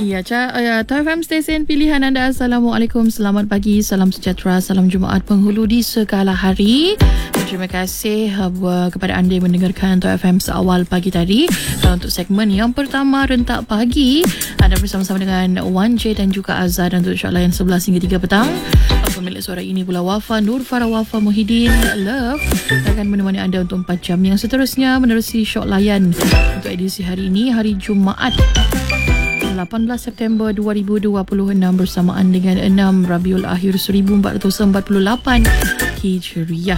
Ya, TFM stesen pilihan anda. Assalamualaikum, selamat pagi, salam sejahtera, salam Jumaat penghulu di segala hari. Terima kasih kepada anda yang mendengarkan TFM seawal pagi tadi. Untuk segmen yang pertama, Rentak Pagi, anda bersama-sama dengan Wan J dan juga Azhar, dan untuk syok layan 11 hingga 3 petang. Pemilik suara ini pula Wafa Nur Farah Wafa Muhyiddin Love akan menemani anda untuk 4 jam yang seterusnya menerusi syok layan untuk edisi hari ini, hari Jumaat 18 September 2026 bersamaan dengan 6 Rabiul Akhir 1448 Hijriah.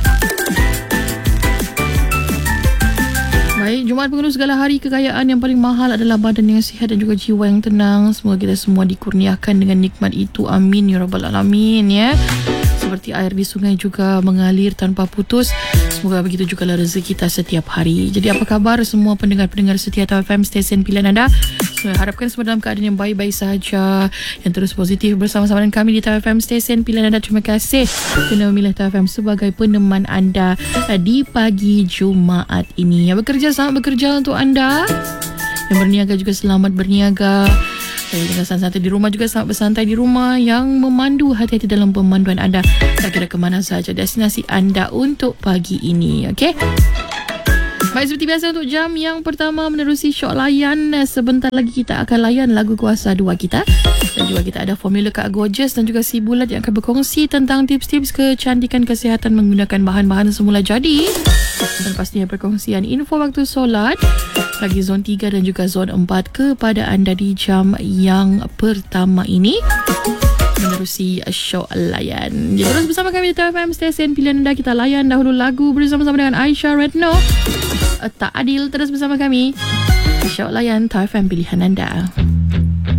Baik, Jumaat penghulu segala hari, kekayaan yang paling mahal adalah badan yang sihat dan juga jiwa yang tenang. Semoga kita semua dikurniakan dengan nikmat itu. Amin ya rabbal alamin ya. Seperti air di sungai juga mengalir tanpa putus. Semoga begitu juga rezeki kita setiap hari. Jadi apa khabar semua pendengar-pendengar setia TFM stesen pilihan anda? Saya harapkan semua dalam keadaan yang baik-baik sahaja, yang terus positif bersama-sama dengan kami di TFM stesen pilihan anda. Terima kasih kerana memilih TFM sebagai peneman anda di pagi Jumaat ini. Yang bekerja, selamat bekerja untuk anda. Yang berniaga juga selamat berniaga. Dengan santai di rumah juga selamat bersantai di rumah. Yang memandu, hati-hati dalam pemanduan anda. Tak kira ke mana sahaja destinasi anda untuk pagi ini. Okey? Baik, seperti biasa untuk jam yang pertama menerusi syok layan. Sebentar lagi kita akan layan lagu kuasa 2 kita. Dan juga kita ada formula Kak Gorgeous dan juga si Bulat yang akan berkongsi tentang tips-tips kecantikan kesihatan menggunakan bahan-bahan semula jadi. Dan pastinya perkongsian info waktu solat bagi zon 3 dan juga zon 4 kepada anda di jam yang pertama ini menerusi syok layan. Jadi terus bersama kami di TFM stesen pilihan anda. Kita layan dahulu lagu bersama-sama dengan Aisyah Redno, Tak Adil. Terus bersama kami syok layan TFM pilihan anda.